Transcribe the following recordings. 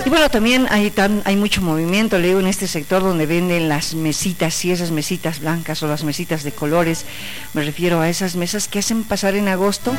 Y bueno, también hay mucho movimiento, le digo, en este sector donde venden las mesitas, y esas mesitas blancas o las mesitas de colores. Me refiero a esas mesas que hacen pasar en agosto.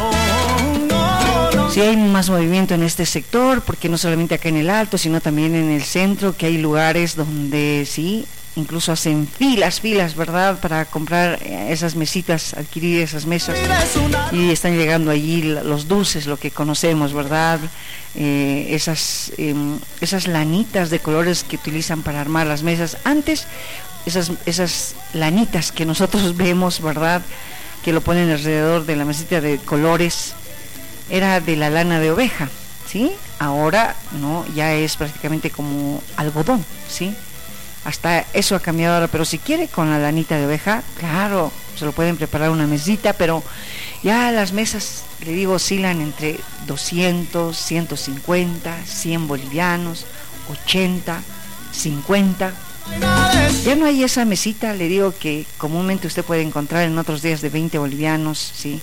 Sí, hay más movimiento en este sector, porque no solamente acá en el Alto, sino también en el centro, que hay lugares donde sí, incluso hacen filas, ¿verdad?, para comprar esas mesitas, adquirir esas mesas, y están llegando allí los dulces, lo que conocemos, ¿verdad?, esas lanitas de colores que utilizan para armar las mesas. Antes, esas lanitas que nosotros vemos, ¿verdad?, que lo ponen alrededor de la mesita de colores, era de la lana de oveja, ¿sí? Ahora, no, ya es prácticamente como algodón, ¿sí? Hasta eso ha cambiado ahora, pero si quiere con la lanita de oveja, claro, se lo pueden preparar una mesita, pero ya las mesas, le digo, oscilan entre 200, 150, 100 bolivianos, 80, 50. Ya no hay esa mesita, le digo, que comúnmente usted puede encontrar en otros días de 20 bolivianos, ¿sí?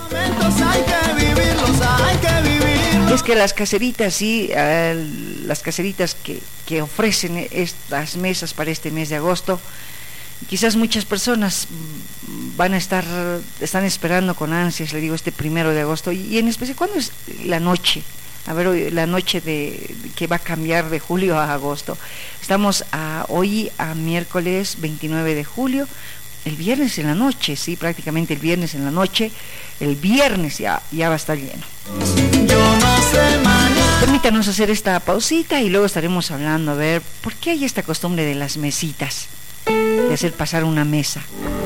Es que las caseritas, sí, las caseritas que ofrecen estas mesas para este mes de agosto, quizás muchas personas están esperando con ansias, le digo, este 1 de agosto, y en especial, ¿cuándo es la noche? A ver, la noche que va a cambiar de julio a agosto. Estamos hoy a miércoles 29 de julio, el viernes en la noche, sí, prácticamente el viernes en la noche, el viernes ya va a estar lleno. Permítanos hacer esta pausita y luego estaremos hablando, a ver, ¿por qué hay esta costumbre de las mesitas? De hacer pasar una mesa.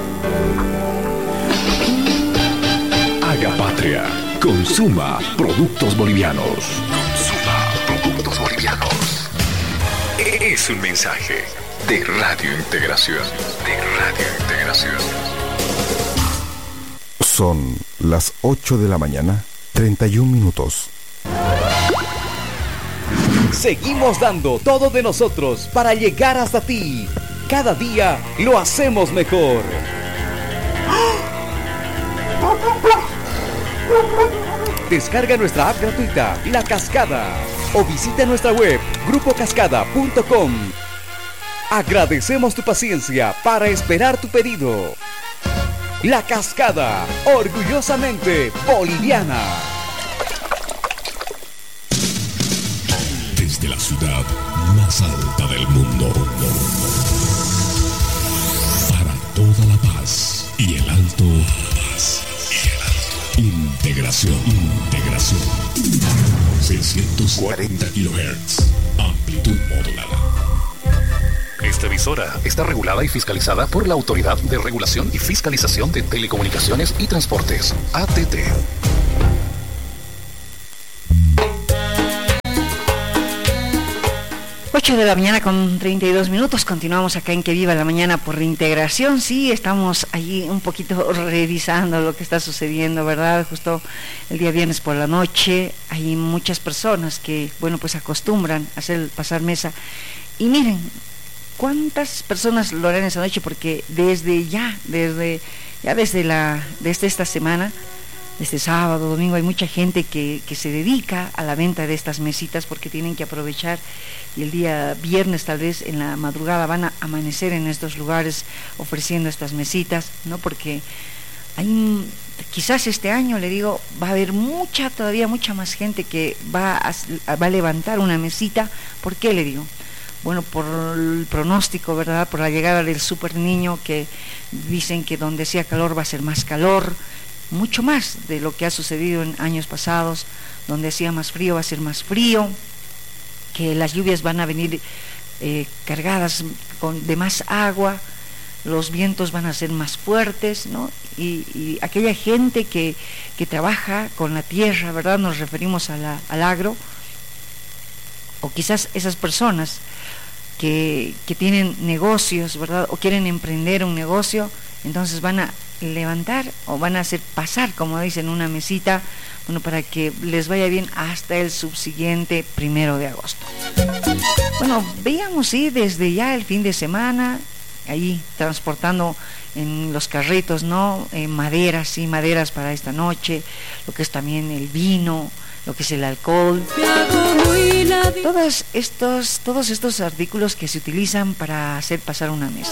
Haga patria, consuma productos bolivianos. Consuma productos bolivianos. Es un mensaje de Radio Integración. Son las 8 de la mañana, 31 minutos. Seguimos dando todo de nosotros para llegar hasta ti. Cada día lo hacemos mejor. Descarga nuestra app gratuita, La Cascada, o visita nuestra web, grupocascada.com. Agradecemos tu paciencia para esperar tu pedido. La Cascada, orgullosamente boliviana. Desde la ciudad más alta del mundo, para toda la paz y el alto. Integración. 640 kHz. Amplitud modulada. Esta emisora está regulada y fiscalizada por la Autoridad de Regulación y Fiscalización de Telecomunicaciones y Transportes, ATT. De la mañana con 32 minutos, continuamos acá en Que Viva la Mañana por Reintegración. Sí, estamos allí un poquito revisando lo que está sucediendo, ¿verdad? Justo el día viernes por la noche hay muchas personas que, bueno, pues acostumbran a hacer pasar mesa, y miren cuántas personas lo harán esa noche, porque desde esta semana, este sábado, domingo, hay mucha gente que se dedica a la venta de estas mesitas, porque tienen que aprovechar, y el día viernes tal vez en la madrugada van a amanecer en estos lugares ofreciendo estas mesitas, ¿no? Porque quizás este año, le digo, va a haber todavía mucha más gente que va a levantar una mesita. ¿Por qué, le digo? Bueno, por el pronóstico, ¿verdad? Por la llegada del super niño, que dicen que donde sea calor va a ser más calor, mucho más de lo que ha sucedido en años pasados. Donde hacía más frío va a ser más frío, que las lluvias van a venir cargadas de más agua, los vientos van a ser más fuertes, ¿no? Y aquella gente que trabaja con la tierra, ¿verdad? Nos referimos al agro, o quizás esas personas que tienen negocios, ¿verdad? O quieren emprender un negocio, entonces van a levantar o van a hacer pasar, como dicen, una mesita, bueno, para que les vaya bien hasta el subsiguiente 1 de agosto. Bueno, veíamos, sí, desde ya el fin de semana, ahí transportando en los carritos, ¿no? Maderas para esta noche, lo que es también el vino, lo que es el alcohol, todos estos artículos que se utilizan para hacer pasar una mesa.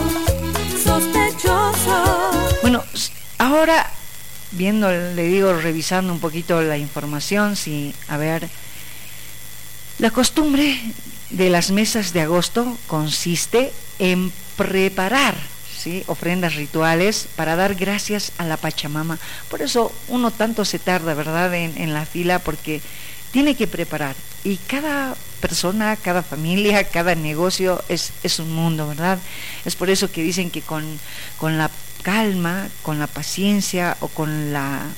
Bueno, ahora viendo, le digo, revisando un poquito la información, sí, a ver, la costumbre de las mesas de agosto consiste en preparar, ¿sí?, ofrendas rituales para dar gracias a la Pachamama. Por eso uno tanto se tarda, ¿verdad?, en la fila, porque tiene que preparar. Y cada persona, cada familia, cada negocio es un mundo, ¿verdad? Es por eso que dicen que con la calma, con la paciencia o con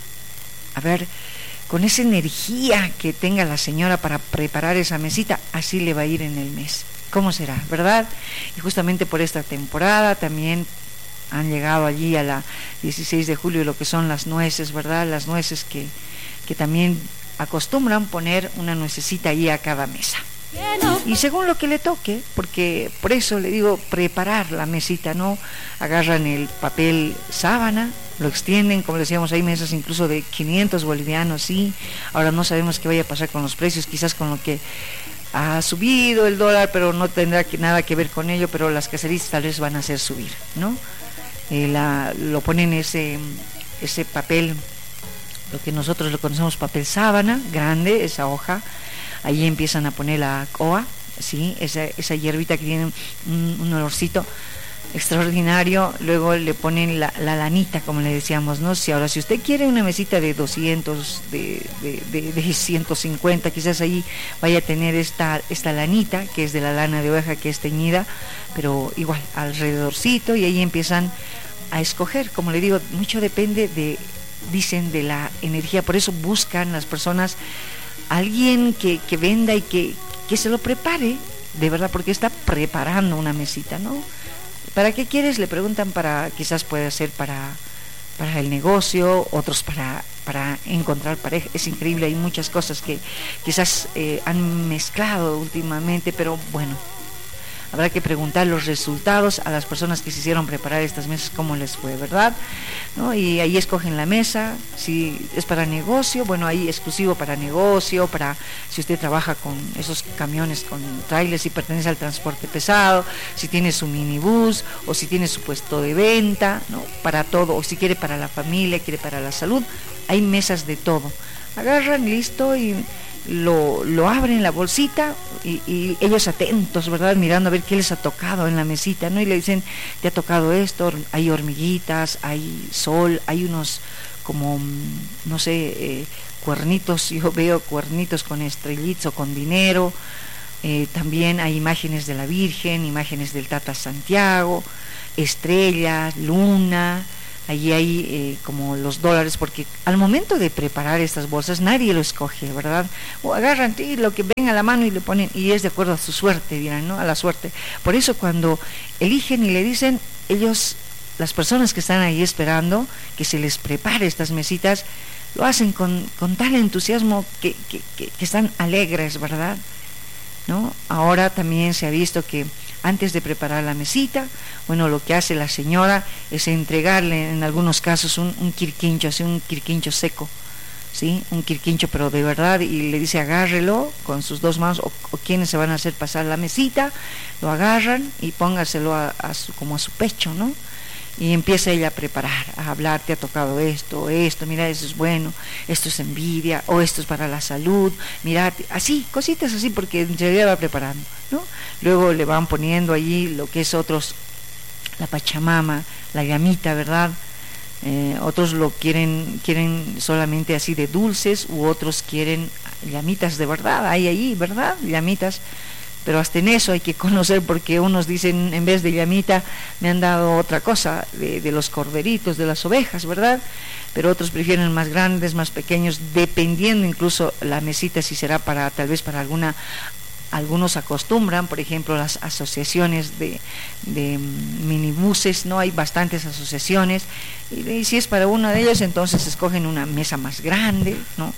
con esa energía que tenga la señora para preparar esa mesita, así le va a ir en el mes. ¿Cómo será, verdad? Y justamente por esta temporada también han llegado allí a la 16 de julio lo que son las nueces, ¿verdad? Las nueces que también acostumbran poner una nuececita ahí a cada mesa. Y según lo que le toque, porque por eso le digo preparar la mesita, ¿no? Agarran el papel sábana, lo extienden, como decíamos, hay mesas incluso de 500 bolivianos, sí. Ahora no sabemos qué vaya a pasar con los precios, quizás con lo que ha subido el dólar, pero no tendrá nada que ver con ello, pero las caseristas tal vez van a hacer subir, ¿no? Lo ponen ese papel, lo que nosotros lo conocemos papel sábana, grande, esa hoja. Ahí empiezan a poner la coa, ¿sí?, esa hierbita que tiene un olorcito extraordinario. Luego le ponen la lanita, como le decíamos, ¿no? Si usted quiere una mesita de 200, de 150, quizás ahí vaya a tener esta lanita, que es de la lana de oveja, que es teñida, pero igual, alrededorcito, y ahí empiezan a escoger. Como le digo, mucho depende dicen, de la energía. Por eso buscan las personas alguien que venda y que se lo prepare, de verdad, porque está preparando una mesita, ¿no? ¿Para qué quieres? Le preguntan. Quizás puede ser para el negocio, otros para encontrar pareja. Es increíble, hay muchas cosas que quizás han mezclado últimamente, pero bueno, habrá que preguntar los resultados a las personas que se hicieron preparar estas mesas, cómo les fue, ¿verdad? ¿No? Y ahí escogen la mesa. Si es para negocio, bueno, ahí exclusivo para negocio, si usted trabaja con esos camiones, con trailers y pertenece al transporte pesado, si tiene su minibús o si tiene su puesto de venta, ¿no? Para todo, o si quiere para la familia, quiere para la salud, hay mesas de todo. Agarran, listo, y lo abren la bolsita y ellos atentos, ¿verdad?, mirando a ver qué les ha tocado en la mesita, ¿no? Y le dicen, te ha tocado esto, hay hormiguitas, hay sol, hay unos como, no sé, cuernitos, yo veo cuernitos con estrellitos o con dinero, también hay imágenes de la Virgen, imágenes del Tata Santiago, estrellas, luna. Allí hay como los dólares, porque al momento de preparar estas bolsas nadie lo escoge, ¿verdad? O agarran lo que venga a la mano y le ponen, y es de acuerdo a su suerte, dirán, ¿no? A la suerte. Por eso cuando eligen y le dicen, las personas que están ahí esperando que se les prepare estas mesitas, lo hacen con tal entusiasmo que están alegres, ¿verdad? ¿No? Ahora también se ha visto que antes de preparar la mesita, bueno, lo que hace la señora es entregarle en algunos casos un quirquincho, así un quirquincho seco, ¿sí? Un quirquincho, pero de verdad, y le dice agárrelo con sus dos manos, o quienes se van a hacer pasar la mesita, lo agarran y póngaselo como a su pecho, ¿no? Y empieza ella a preparar, a hablar, te ha tocado esto, mira, eso es bueno, esto es envidia, o esto es para la salud, mira, así, cositas así, porque en realidad va preparando, ¿no? Luego le van poniendo allí lo que es la Pachamama, la llamita, ¿verdad? Otros lo quieren solamente así de dulces, u otros quieren llamitas de verdad, hay ahí, ¿verdad? Llamitas. Pero hasta en eso hay que conocer, porque unos dicen, en vez de llamita me han dado otra cosa, de los corderitos, de las ovejas, ¿verdad? Pero otros prefieren más grandes, más pequeños, dependiendo incluso la mesita si será tal vez para algunos acostumbran, por ejemplo, las asociaciones de minibuses, ¿no? Hay bastantes asociaciones, y si es para uno de ellos, entonces escogen una mesa más grande, ¿no?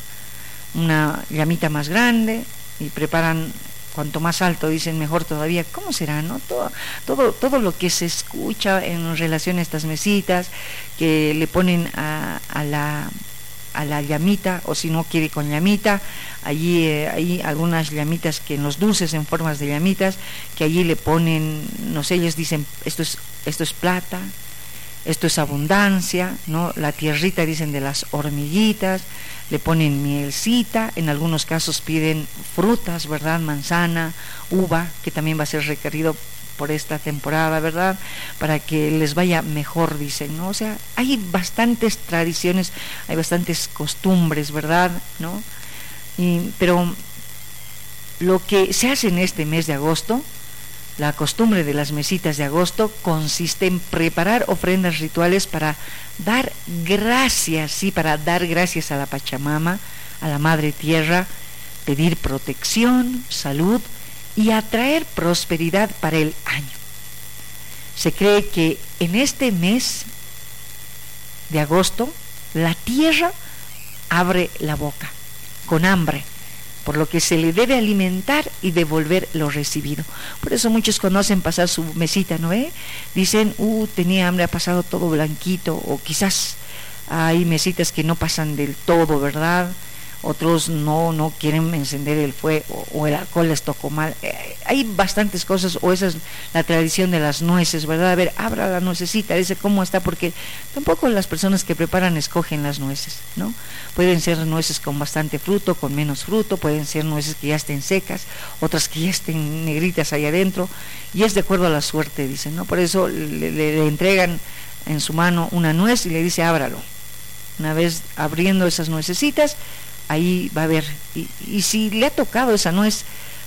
Una llamita más grande, y preparan. Cuanto más alto, dicen, mejor todavía. ¿Cómo será, no? Todo lo que se escucha en relación a estas mesitas que le ponen a a la llamita, o si no quiere con llamita, allí hay algunas llamitas que en los dulces en formas de llamitas, que allí le ponen, no sé, ellos dicen, esto es plata, esto es abundancia, ¿no? La tierrita dicen de las hormiguitas, le ponen mielcita, en algunos casos piden frutas, ¿verdad? Manzana, uva, que también va a ser requerido por esta temporada, ¿verdad? Para que les vaya mejor, dicen, ¿no? O sea, hay bastantes tradiciones, hay bastantes costumbres, ¿verdad? ¿No? Pero lo que se hace en este mes de agosto, la costumbre de las mesitas de agosto, consiste en preparar ofrendas rituales para dar gracias, sí, para dar gracias a la Pachamama, a la Madre Tierra, pedir protección, salud y atraer prosperidad para el año. Se cree que en este mes de agosto la tierra abre la boca con hambre, por lo que se le debe alimentar y devolver lo recibido. Por eso muchos conocen pasar su mesita, ¿no? Dicen, tenía hambre, ha pasado todo blanquito, o quizás hay mesitas que no pasan del todo, ¿verdad? Otros no quieren encender el fuego, o el alcohol les tocó mal. Hay bastantes cosas, o esa es la tradición de las nueces, ¿verdad? A ver, abra la nuececita, dice cómo está, porque tampoco las personas que preparan escogen las nueces, ¿no? Pueden ser nueces con bastante fruto, con menos fruto, pueden ser nueces que ya estén secas, otras que ya estén negritas ahí adentro, y es de acuerdo a la suerte, dicen, ¿no? Por eso le entregan en su mano una nuez y le dice, ábralo. Una vez abriendo esas nuececitas, ahí va a ver, y si le ha tocado esa nuez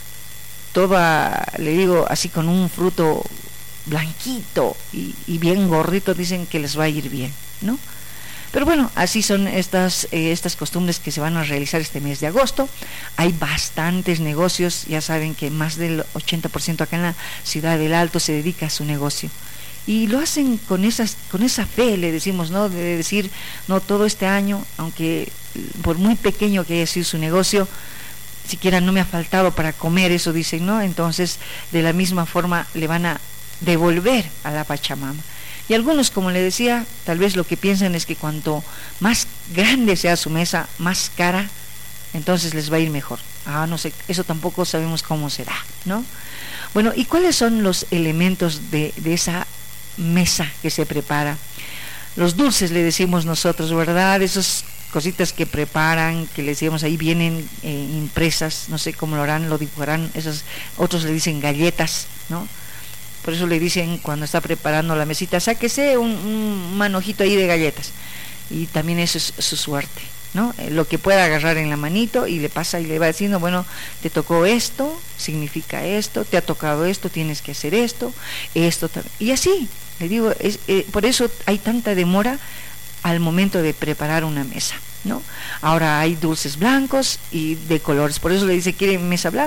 toda, le digo, así con un fruto blanquito y bien gordito, dicen que les va a ir bien, ¿no? Pero bueno, así son estas costumbres que se van a realizar este mes de agosto. Hay bastantes negocios, ya saben que más del 80% acá en la ciudad del Alto se dedica a su negocio. Y lo hacen con esa fe, le decimos, ¿no? De decir, no, todo este año, aunque por muy pequeño que haya sido su negocio, siquiera no me ha faltado para comer, eso dicen, ¿no? Entonces, de la misma forma le van a devolver a la Pachamama. Y algunos, como le decía, tal vez lo que piensan es que cuanto más grande sea su mesa, más cara, entonces les va a ir mejor. No sé, eso tampoco sabemos cómo será, ¿no? Bueno, ¿y cuáles son los elementos de esa mesa que se prepara? Los dulces, le decimos nosotros, ¿verdad? Esas cositas que preparan, que le decíamos ahí vienen impresas, no sé cómo lo harán, lo dibujarán, otros le dicen galletas, ¿no? Por eso le dicen cuando está preparando la mesita, sáquese un manojito ahí de galletas, y también eso es su suerte, ¿no? Lo que pueda agarrar en la manito, y le pasa y le va diciendo, bueno, te tocó esto, significa esto, te ha tocado esto, tienes que hacer esto también, y así, le digo, por eso hay tanta demora al momento de preparar una mesa, ¿no? Ahora hay dulces blancos y de colores, por eso le dice, ¿quiere mesa blanca?